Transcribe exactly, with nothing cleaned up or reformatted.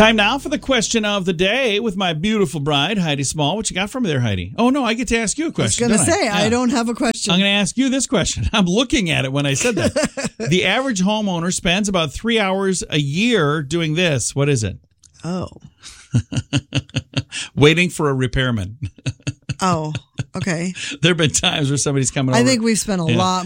Time now for the question of the day with my beautiful bride, Heidi Small. What you got from me there, Heidi? Oh, no, I get to ask you a question. I was going to say, I? I Yeah. don't have a question. I'm going to ask you this question. I'm looking at it when I said that. The average homeowner spends about three hours a year doing this. What is it? Oh. Waiting for a repairman. Oh, okay. There have been times where somebody's coming I over. think we've spent a Yeah. lot